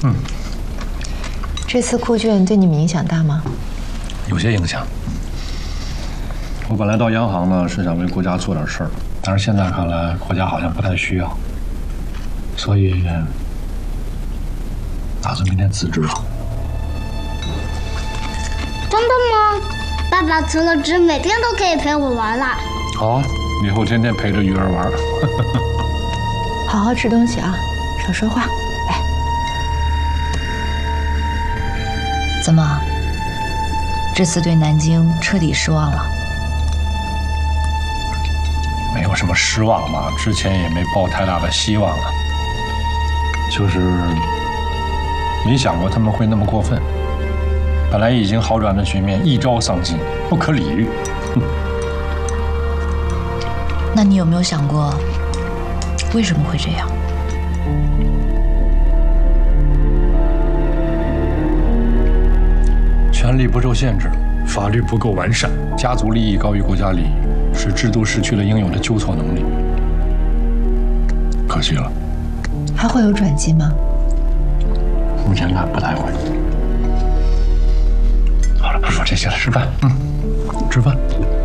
这次库卷对你们影响大吗？ 有些影响。我本来到央行呢是想为国家做点事儿，但是现在看来国家好像不太需要，所以打算明天辞职了。 真的吗？爸爸辞了职，每天都可以陪我玩了。 好啊，以后天天陪着鱼儿玩。 好好吃东西啊，少说话。来， 怎么？这次对南京彻底失望了？ 没有什么失望嘛，之前也没抱太大的希望啊，就是没想过他们会那么过分。本来已经好转的局面一朝丧尽，不可理喻。 那你有没有想过，为什么会这样？ 权力不受限制，法律不够完善，家族利益高于国家利益，使制度失去了应有的纠错能力。可惜了。 还会有转机吗？ 目前看不太会。好了，不说这些了，吃饭。吃饭。